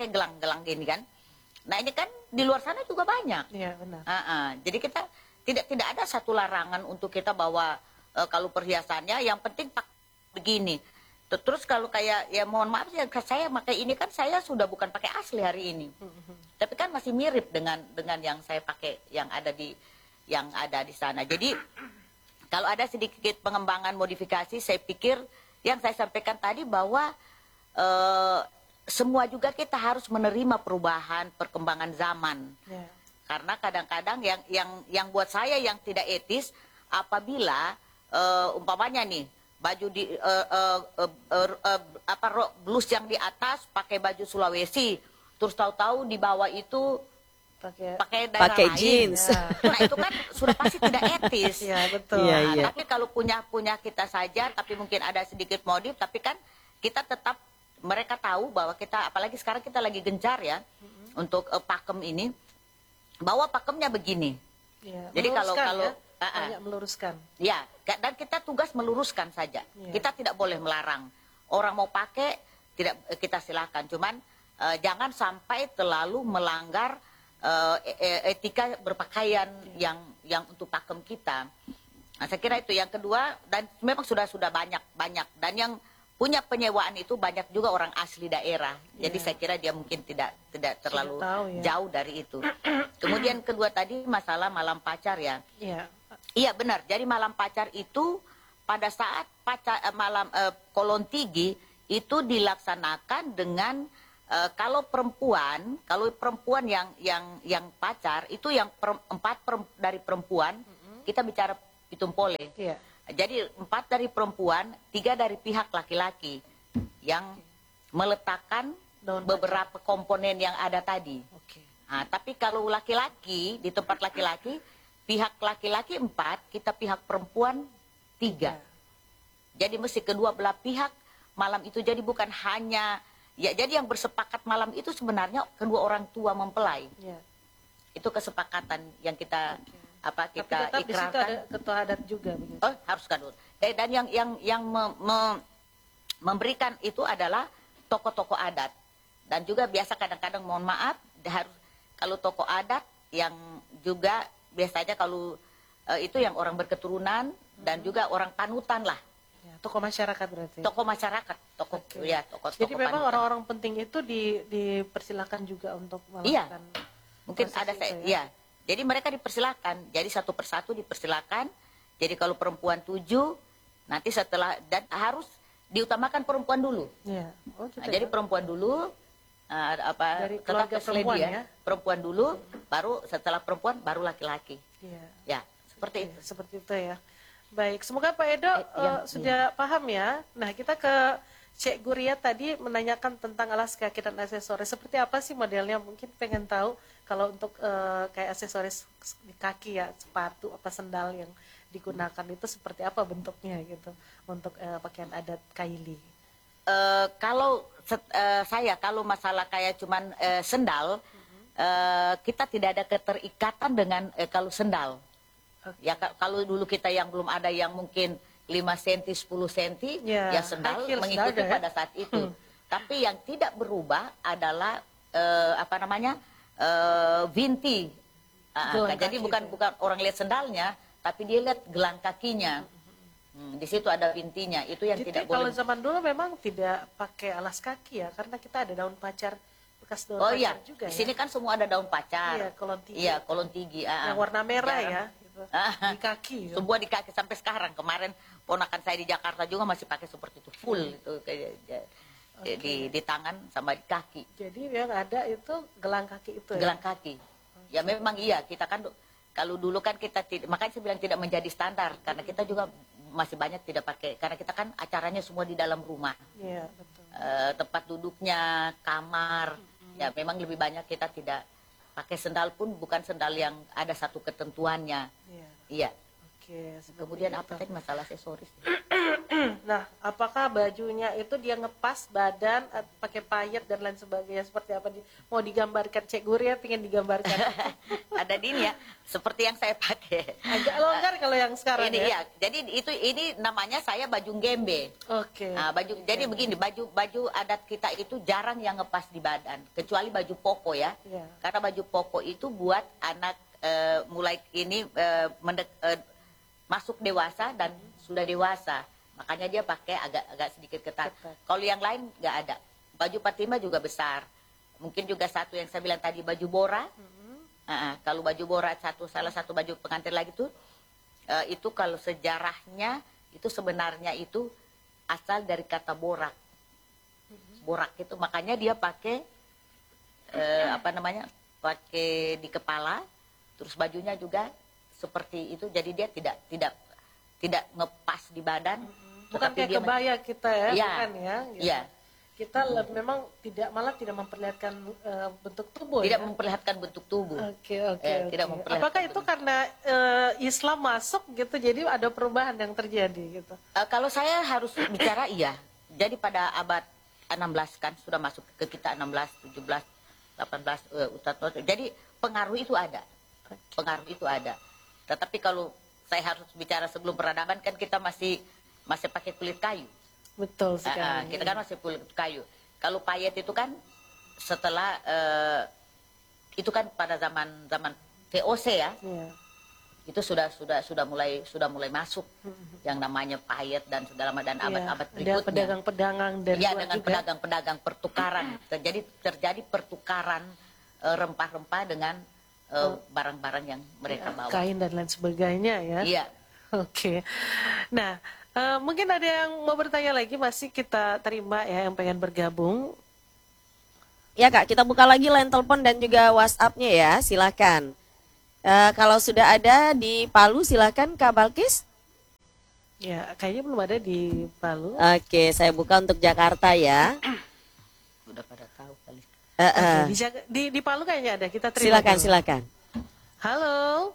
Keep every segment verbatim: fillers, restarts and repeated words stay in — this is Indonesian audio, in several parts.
pakai gelang-gelang gini kan. Nah ini kan di luar sana juga banyak. Iya benar. Uh -uh. Jadi kita tidak tidak ada satu larangan untuk kita bawa uh, kalau perhiasannya, yang penting pak begini. Terus kalau kayak ya mohon maaf ya saya pakai ini kan saya sudah bukan pakai asli hari ini. Mm-hmm. Tapi kan masih mirip dengan dengan yang saya pakai yang ada di yang ada di sana. Jadi kalau ada sedikit pengembangan modifikasi, saya pikir yang saya sampaikan tadi bahwa uh, semua juga kita harus menerima perubahan, perkembangan zaman. Yeah. Karena kadang-kadang yang yang yang buat saya yang tidak etis apabila uh, umpamanya nih baju di uh, uh, uh, uh, uh, apa rok blus yang di atas pakai baju Sulawesi, terus tahu-tahu di bawah itu pakai pakai daerah pakai lain. jeans. Ya. Nah itu kan sudah pasti tidak etis. Ya betul. Ya, Nah, ya. tapi kalau punya punya kita saja, tapi mungkin ada sedikit modif, tapi kan kita tetap mereka tahu bahwa kita, apalagi sekarang kita lagi gencar ya mm-hmm. untuk uh, pakem ini, bahwa pakemnya begini. Ya, jadi kalau kalau ya? uh, banyak meluruskan. Ya, dan kita tugas meluruskan saja. Ya. Kita tidak boleh melarang. Orang mau pakai tidak kita silakan. Cuman uh, jangan sampai terlalu melanggar uh, etika berpakaian ya. yang yang untuk pakem kita. Nah, saya kira itu yang kedua, dan memang sudah sudah banyak banyak dan yang punya penyewaan itu banyak juga orang asli daerah. Jadi yeah. saya kira dia mungkin tidak tidak terlalu tahu, ya. jauh dari itu. Kemudian kedua tadi masalah malam pacar ya. Iya. Iya benar. Jadi malam pacar itu pada saat pacar malam eh, Kolon Tigi itu dilaksanakan dengan eh, kalau perempuan, kalau perempuan yang yang yang pacar itu yang per, empat per, dari perempuan, mm-hmm. kita bicara pitumpole. Iya. Jadi empat dari perempuan, tiga dari pihak laki-laki yang meletakkan daun beberapa pacar. Komponen yang ada tadi. Oke. Nah, tapi kalau laki-laki di tempat laki-laki, pihak laki-laki empat, kita pihak perempuan tiga. Ya. Jadi mesti kedua belah pihak malam itu jadi bukan hanya ya jadi yang bersepakat malam itu sebenarnya kedua orang tua mempelai. Ya. Itu kesepakatan yang kita. Oke. Apa kita tapi tetap ikrarkan. Di situ ada ketua adat juga begitu. Oh, harus kadul. Dan yang yang yang me, me, memberikan itu adalah tokoh-tokoh adat. Dan juga biasa kadang-kadang mohon maaf harus kalau tokoh adat yang juga biasanya kalau uh, itu yang orang berketurunan hmm. dan juga orang panutan lah. Ya, tokoh masyarakat berarti. Tokoh masyarakat, tokoh okay. ya, tokoh. Jadi tokoh memang orang-orang penting itu di dipersilakan juga untuk melakukan. Iya. Mungkin ada saya, ya. ya. Jadi mereka dipersilakan, jadi satu persatu dipersilakan. Jadi kalau perempuan tujuh, nanti setelah dan harus diutamakan perempuan dulu. Ya. Oh, gitu nah, ya. Jadi perempuan dulu, uh, apa? Dari keluarga perempuan ya. Perempuan dulu, hmm. baru setelah perempuan baru laki-laki. Ya. Ya, seperti ya, itu. Seperti itu ya. Baik, semoga Pak Edo eh, uh, ya, sudah ya. paham ya. Nah kita ke Cek Guria tadi menanyakan tentang alas kaki dan aksesoris. Seperti apa sih modelnya? Mungkin pengen tahu kalau untuk uh, kayak aksesoris di kaki ya, sepatu apa sendal yang digunakan itu seperti apa bentuknya gitu untuk uh, pakaian adat Kaili. Uh, kalau set, uh, saya kalau masalah kayak cuman uh, sendal, mm-hmm. uh, kita tidak ada keterikatan dengan uh, kalau sendal. Okay. Ya kalau dulu kita yang belum ada yang mungkin lima senti, sepuluh senti, ya, ya sendal mengikuti sendal pada ya? Saat itu. Hmm. Tapi yang tidak berubah adalah uh, apa namanya uh, vinti. Uh, jadi bukan itu. bukan orang lihat sendalnya, tapi dia lihat gelang kakinya. Hmm, di situ ada vintinya. Itu yang jadi, tidak kalau boleh. Kalau zaman dulu memang tidak pakai alas kaki ya, karena kita ada daun pacar bekas daun oh, pacar iya. juga. Di sini ya? Kan semua ada daun pacar. Iya, kolon tigi. Iya, kolon tigi. Uh, yang warna merah jarang. Ya. Di kaki ya? Semua di kaki sampai sekarang. Kemarin ponakan saya di Jakarta juga masih pakai seperti itu full hmm. itu kayak okay. di di tangan sama di kaki. Jadi yang ada itu gelang kaki itu gelang ya? kaki okay. Ya memang iya kita kan kalau dulu kan kita tidak, makanya saya bilang tidak menjadi standar karena kita juga masih banyak tidak pakai karena kita kan acaranya semua di dalam rumah. Iya betul. E, tempat duduknya kamar hmm. ya memang lebih banyak kita tidak pakai sendal pun bukan sendal yang ada satu ketentuannya. Iya. Iya. Oke. Kemudian apa tadi masalah aksesoris? Nah, apakah bajunya itu dia ngepas badan, eh, pakai payet dan lain sebagainya, seperti apa? Di, mau digambarkan Cek Guria, pengen digambarkan. Ada din ya, seperti yang saya pakai. Agak longgar kalau yang sekarang Ini ya. ya, jadi itu ini namanya saya baju gembe. Oke. Nah, baju jadi begini, baju baju adat kita itu jarang yang ngepas di badan, kecuali baju poko ya. Iya. Karena baju poko itu buat anak eh, mulai ini eh, mendek- eh, masuk dewasa dan sudah dewasa. Makanya dia pakai agak agak sedikit ketat. Ketat. Kalau yang lain nggak ada. Baju Fatimah juga besar. Mungkin juga satu yang saya bilang tadi baju bora. Uh, kalau baju bora satu salah satu baju pengantin lagi tuh uh, itu kalau sejarahnya itu sebenarnya itu asal dari kata borak. Borak itu makanya dia pakai uh, apa namanya? Pakai di kepala, terus bajunya juga seperti itu. Jadi dia tidak tidak tidak ngepas di badan. Bukan tetapi kayak dia kebaya kita ya, Iya. bukan ya? Gitu. Iya. Kita le- memang tidak malah tidak memperlihatkan eh, bentuk tubuh Tidak ya. memperlihatkan bentuk tubuh. Oke oke. Eh, oke. tidak memperlihatkan Apakah itu bentuk. karena eh, Islam masuk gitu, jadi ada perubahan yang terjadi gitu? Eh, kalau saya harus bicara iya. Jadi pada abad enam belas kan sudah masuk ke kita enam belas, tujuh belas, delapan belas uh, Ustadz. Jadi pengaruh itu ada. Pengaruh itu ada. Tetapi kalau saya harus bicara sebelum peradaban kan kita masih masih pakai kulit kayu. Betul Ah, ah, sekali. kita kan masih kulit kayu. Kalau payet itu kan setelah eh, itu kan pada zaman zaman V O C ya. Iya. Itu sudah sudah sudah mulai sudah mulai masuk yang namanya payet dan segala macam dan Iya. abad-abad Ada berikutnya. pedagang-pedagang dari Ya luar dengan juga. pedagang-pedagang pertukaran terjadi terjadi pertukaran eh, rempah-rempah dengan eh, barang-barang yang mereka bawa. Kain dan lain sebagainya ya. Iya. Oke. Nah, eh, mungkin ada yang mau bertanya lagi, masih kita terima ya yang pengen bergabung. Ya Kak, kita buka lagi line telepon dan juga WhatsApp-nya ya, silakan. Eh, kalau sudah ada di Palu, silakan Kak Balkis. Ya, kayaknya belum ada di Palu. Oke, saya buka untuk Jakarta ya. Udah pada tahu kali. Eh, Oke, eh. di, Jag- di, di Palu kayaknya ada. Kita terima. Silakan, dulu. silakan. Halo.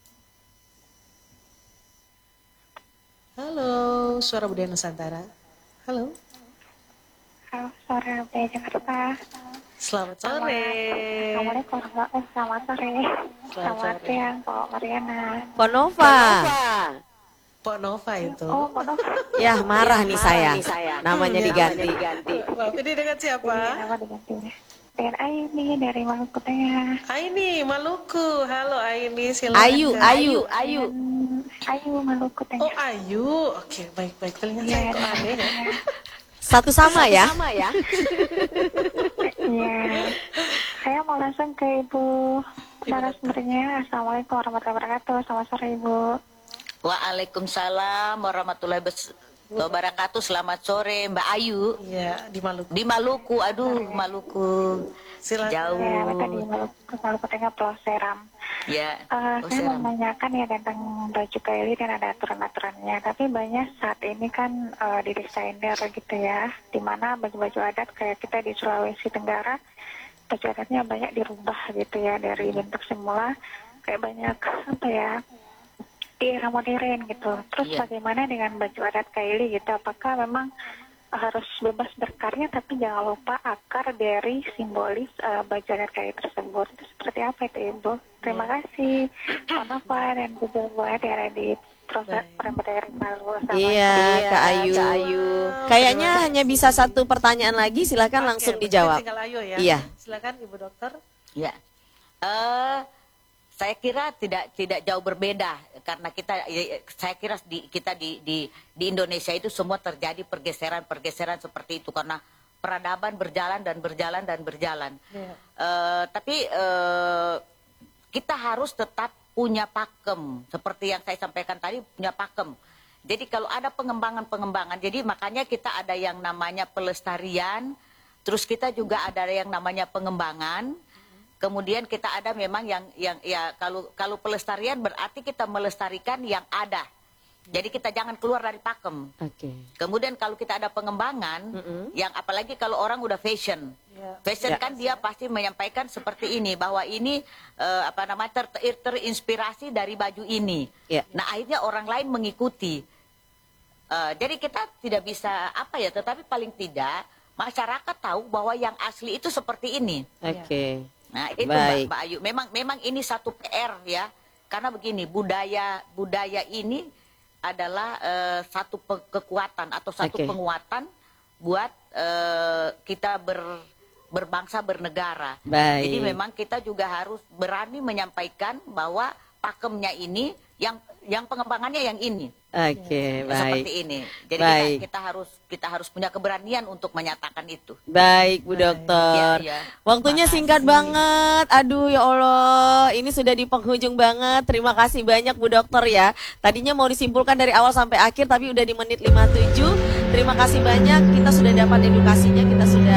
Halo, suara budaya Nusantara. Halo. Halo, sore dari Jakarta. Selamat sore. Assalamualaikum. Eh, selamat sore. Selamat sore. siang, Pak Mariana. Ponova. Pok Nova itu. Oh, Pak Ya, marah nih saya. Namanya Iya. diganti. Maaf, ini dengan siapa? Nama diganti. Dengan Aini dari Maluku Tengah. Aini, Maluku. Halo Aini, silakan. Ayu, Ayu, Ayu. Hmm, Ayu Maluku Oh, Tengah. Ayu. Oke, baik-baik. Telinga saya Iya, kok aneh ya. Satu sama ya. Iya. Saya mau langsung ke Ibu narasumbernya. Assalamualaikum warahmatullahi wabarakatuh. Selamat sore, Ibu. Waalaikumsalam warahmatullahi bes- wabarakatuh. Selamat sore Mbak Ayu Iya, di Maluku. di Maluku. Aduh, Maluku. Silakan. Jauh. Ya, kita di Maluku, Maluku Tengah, Pulau Seram. Ya. Eh, Oh, saya mau Seram. menanyakan ya tentang baju kaili dan ada aturan-aturannya. Tapi banyak saat ini kan eh, di desainer gitu ya, di mana baju-baju adat kayak kita di Sulawesi Tenggara, baju adatnya banyak dirubah gitu ya dari bentuk semula, kayak banyak apa ya di era modern gitu. Terus Iya. bagaimana dengan baju adat kaili gitu? Apakah memang harus bebas berkarya tapi jangan lupa akar dari simbolis eh, baju adat kaili tersebut? Itu seperti apa itu Ibu? Terima kasih. Mohon maaf dan juga Bu Ade ada di proses perempuan Palu. Iya, Kak Ayu. Kayaknya hanya bisa satu pertanyaan lagi, silakan Oke, langsung berarti dijawab. tinggal Ayu ya. Iya. Silakan Ibu Dokter. Ya, eh saya kira tidak tidak jauh berbeda karena kita, eh, saya kira di kita di di di Indonesia itu semua terjadi pergeseran-pergeseran seperti itu karena peradaban berjalan dan berjalan dan berjalan. Iya. Eh, tapi eh, kita harus tetap punya pakem seperti yang saya sampaikan tadi, punya pakem. Jadi kalau ada pengembangan-pengembangan, jadi makanya kita ada yang namanya pelestarian, terus kita juga ada yang namanya pengembangan. Kemudian kita ada memang yang yang ya kalau kalau pelestarian berarti kita melestarikan yang ada. Jadi kita jangan keluar dari pakem. Oke. Kemudian kalau kita ada pengembangan, yang apalagi kalau orang udah fashion, Ya. fashion Ya. kan dia pasti menyampaikan seperti ini bahwa ini eh, apa namanya ter- ter- terinspirasi dari baju ini. Ya. Nah akhirnya orang lain mengikuti. Uh, jadi kita tidak bisa apa ya, tetapi paling tidak masyarakat tahu bahwa yang asli itu seperti ini. Oke. Okay. Nah itu Baik. Mbak, Mbak Ayu, memang memang ini satu P R ya, karena begini budaya budaya ini adalah uh, satu pe- kekuatan atau satu Okay. penguatan buat uh, kita ber, berbangsa bernegara. Baik. Jadi memang kita juga harus berani menyampaikan bahwa pakemnya ini yang yang pengembangannya yang ini. Oke, baik. Seperti ini. Jadi Baik. kita, kita harus kita harus punya keberanian untuk menyatakan itu. Baik, Bu Dokter. Iya, iya. Waktunya Makasih. singkat banget. Aduh ya Allah, ini sudah di penghujung banget. Terima kasih banyak Bu Dokter ya. Tadinya mau disimpulkan dari awal sampai akhir tapi udah di menit lima puluh tujuh. Terima kasih banyak. Kita sudah dapat edukasinya, kita sudah